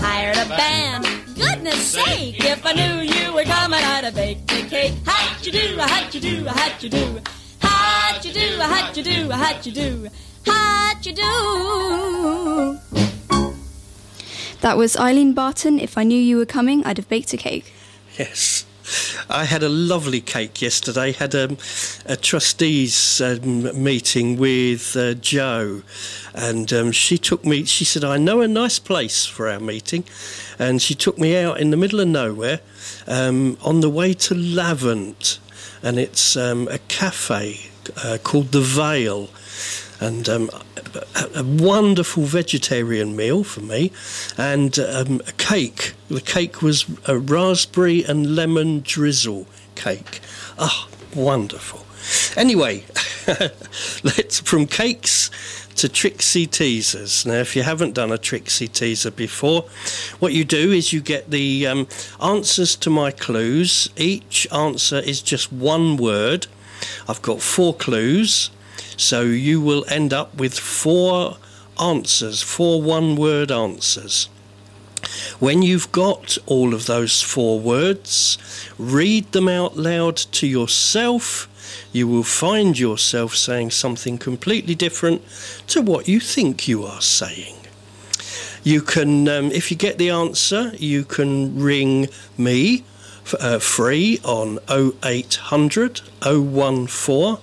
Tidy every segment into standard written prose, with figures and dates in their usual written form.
hired a band. Goodness sake, if I knew you were coming, I'd have baked a cake. How'd you do, how'd you do, how'd you do? How'd you do, how'd you do, how'd you do? How'd you do? That was Eileen Barton. If I knew you were coming, I'd have baked a cake. Yes. I had a lovely cake yesterday. Had a trustees meeting with Jo, and she said, I know a nice place for our meeting, and she took me out in the middle of nowhere on the way to Lavant, and it's a cafe called The Vale, and a wonderful vegetarian meal for me, and a cake. The cake was a raspberry and lemon drizzle cake. Ah, wonderful. Anyway, let's from cakes to Trixie Teasers. Now, if you haven't done a Trixie Teaser before, what you do is you get the answers to my clues. Each answer is just one word. I've got 4 clues. So you will end up with 4 answers, 4 one-word answers. When you've got all of those 4 words, read them out loud to yourself. You will find yourself saying something completely different to what you think you are saying. You can, if you get the answer, you can ring me free on 0800 014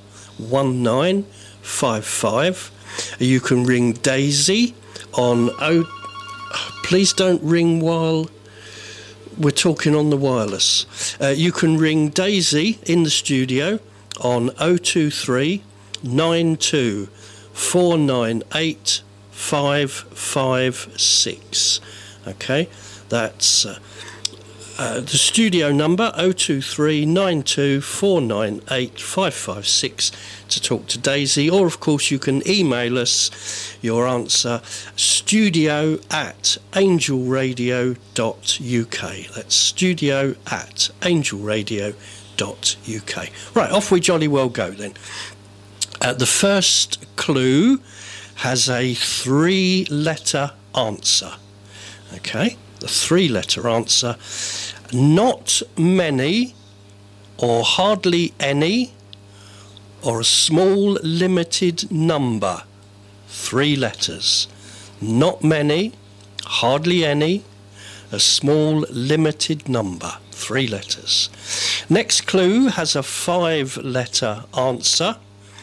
1955. You can ring Daisy on please don't ring while we're talking on the wireless. You can ring Daisy in the studio on 023 92 498 556. Okay, that's the studio number 023 92 498 556 to talk to Daisy, or of course you can email us your answer, studio@angelradio.uk. That's studio@angelradio.uk. Right, off we jolly well go then. The first clue has a 3-letter answer. Okay, the 3-letter answer. Not many, or hardly any, or a small limited number. 3 letters. Not many, hardly any, a small limited number. 3 letters. Next clue has a 5-letter answer.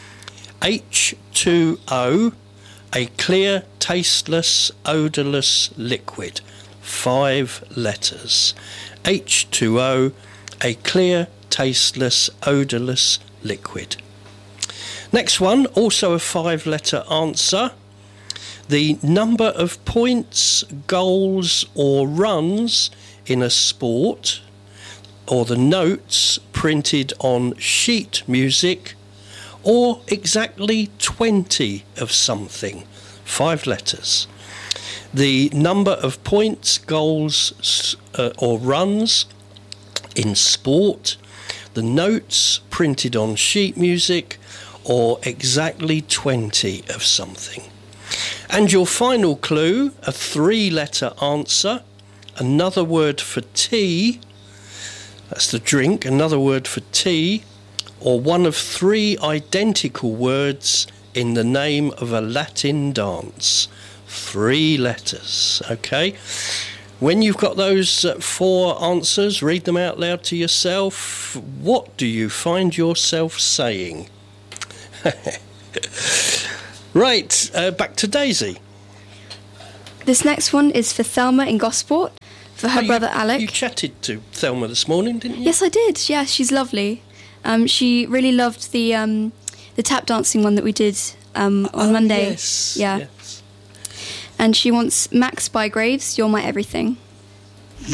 H2O, a clear, tasteless, odourless liquid. 5 letters. H2O, a clear, tasteless, odourless liquid. Next one, also a 5-letter answer. The number of points, goals or runs in a sport, or the notes printed on sheet music, or exactly 20 of something. 5 letters. The number of points, goals or runs in sport, the notes printed on sheet music, or exactly 20 of something. And your final clue, a 3-letter answer, another word for tea, that's the drink, another word for tea, or one of 3 identical words in the name of a Latin dance. 3 letters, okay? When you've got those 4 answers, read them out loud to yourself. What do you find yourself saying? Right, back to Daisy. This next one is for Thelma in Gosport, for her brother Alec. You chatted to Thelma this morning, didn't you? Yes, I did. Yeah, she's lovely. She really loved the tap dancing one that we did on Monday. Yes. Yeah. Yes. And she wants Max Bygraves, You're My Everything.